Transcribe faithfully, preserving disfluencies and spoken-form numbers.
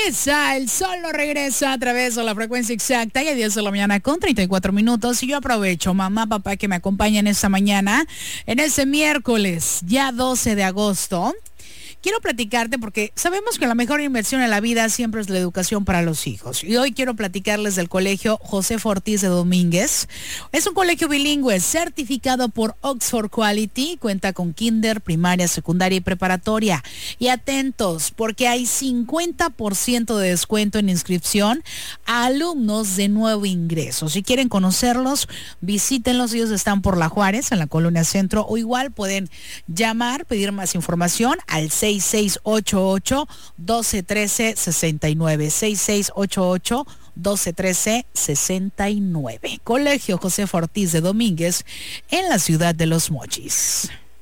regresa, el sol no regresa a través de la frecuencia exacta y a diez de la mañana con treinta y cuatro minutos. Y yo aprovecho, mamá, papá, que me acompañan esta mañana, en ese miércoles, ya doce de agosto. Quiero platicarte porque sabemos que la mejor inversión en la vida siempre es la educación para los hijos. Y hoy quiero platicarles del colegio Josefa Ortiz de Domínguez. Es un colegio bilingüe certificado por Oxford Quality. Cuenta con kinder, primaria, secundaria y preparatoria. Y atentos, porque hay cincuenta por ciento de descuento en inscripción a alumnos de nuevo ingreso. Si quieren conocerlos, visítenlos. Ellos están por La Juárez, en la Colonia Centro. O igual pueden llamar, pedir más información al seis seis ocho ocho, uno dos uno tres, seis nueve, seis seis ocho ocho, uno dos uno tres, seis nueve. Colegio Josefa Ortiz de Domínguez en la ciudad de Los Mochis.